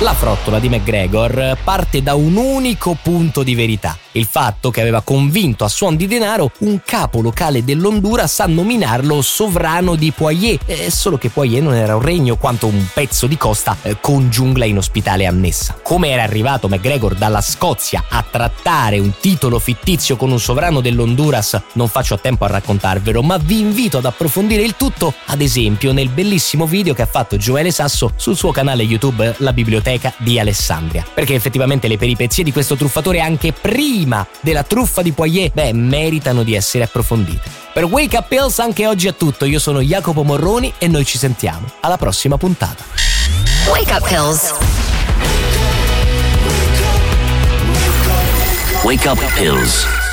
La frottola di McGregor parte da un unico punto di verità: il fatto che aveva convinto a suon di denaro un capo locale dell'Honduras a nominarlo sovrano di Poitiers, solo che Poitiers non era un regno quanto un pezzo di costa con giungla inospitale annessa. Come era arrivato McGregor dalla Scozia a trattare un titolo fittizio con un sovrano dell'Honduras non faccio a tempo a raccontarvelo, ma vi invito ad approfondire il tutto, ad esempio nel bellissimo video che ha fatto Gioele Sasso sul suo canale YouTube La Biblioteca di Alessandria, perché effettivamente le peripezie di questo truffatore anche prima della truffa di Poitiers, meritano di essere approfondite. Per Wake Up Pills anche oggi è tutto, io sono Jacopo Morroni e noi ci sentiamo alla prossima puntata. Wake Up Pills. Wake Up Pills.